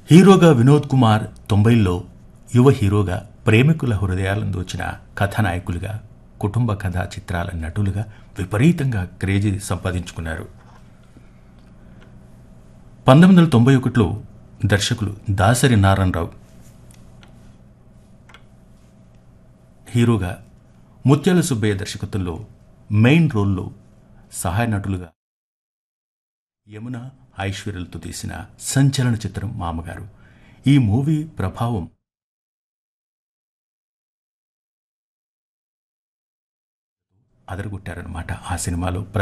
హీరోగా వినోద్ కుమార్ 90ల్లో యువ హీరోగా ప్రేమికుల హృదయాలను దోచిన కథానాయకులుగా కుటుంబ కథా చిత్రాల నటులుగా విపరీతంగా క్రేజీ సంపాదించుకున్నారు. 1991లో దర్శకులు దాసరి నారాయణరావు హీరోగా, ముత్యాల సుబ్బయ్య దర్శకత్వంలో మెయిన్ రోల్లో సహాయ నటులుగా యమున, ఐశ్వర్యలతో తీసిన సంచలన చిత్రం మామగారు. ఈ మూవీ ప్రభావం అదరగొట్టారనమాట. ఆ సినిమాలో